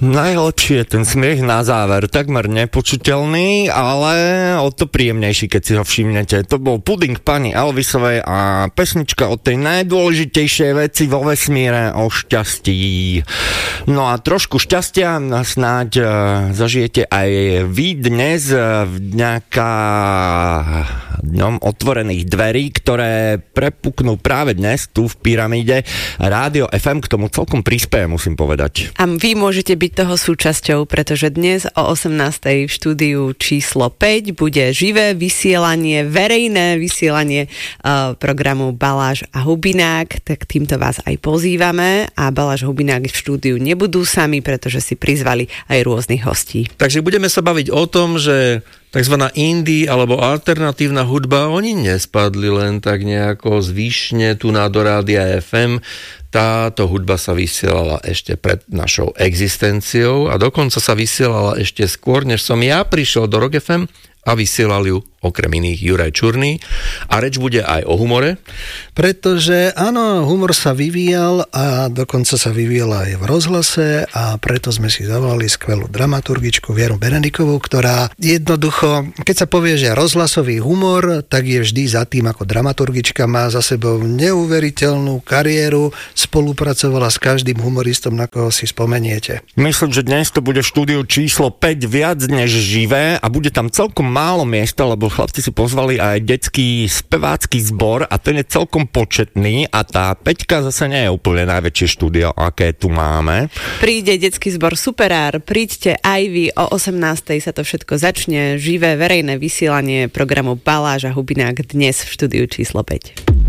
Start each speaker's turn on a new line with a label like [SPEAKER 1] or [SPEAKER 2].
[SPEAKER 1] Najlepšie je ten smiech na záver, takmer nepočuteľný, ale o to príjemnejší, keď si ho všimnete. To bol Puding pani Elvisovej a pesnička o tej najdôležitejšej veci vo vesmíre, o šťastí. No a trošku šťastia snáď zažijete aj vy dnes vďaka dňom otvorených dverí, ktoré prepuknú práve dnes tu v Pyramíde. Rádio FM k tomu celkom prispieje, musím povedať.
[SPEAKER 2] A vy môžete byť toho súčasťou, pretože dnes o 18:00 v štúdiu číslo 5 bude živé vysielanie, verejné vysielanie programu Baláž a Hubinák, tak týmto vás aj pozývame a Baláž a Hubinák v štúdiu nebudú sami, pretože si prizvali aj rôznych hostí.
[SPEAKER 3] Takže budeme sa baviť o tom, že takzvaná indie alebo alternatívna hudba, oni nespadli len tak nejako zvyšne tu na do Rádia FM. Táto hudba sa vysielala ešte pred našou existenciou a dokonca sa vysielala ešte skôr, než som ja prišiel do Rock FM a vysielal ju okrem iných Juraj Čurný. A reč bude aj o humore.
[SPEAKER 4] Pretože áno, humor sa vyvíjal a dokonca sa vyvíjal aj v rozhlase a preto sme si zavolali skvelú dramaturgičku Vieru Benedikovú, ktorá jednoducho, keď sa povie, že rozhlasový humor, tak je vždy za tým, ako dramaturgička má za sebou neuveriteľnú kariéru, spolupracovala s každým humoristom, na koho si spomeniete.
[SPEAKER 1] Myslím, že dnes to bude v štúdiu číslo 5 viac než živé a bude tam celkom málo miesta, lebo chlapci si pozvali aj detský spevácky zbor a ten je celkom početný a tá Peťka zase nie je úplne najväčšie štúdio, aké tu máme.
[SPEAKER 2] Príde detský zbor Superár, príďte aj vy, o 18:00 sa to všetko začne, živé verejné vysielanie programu Baláž a Hubinák dnes v štúdiu číslo 5.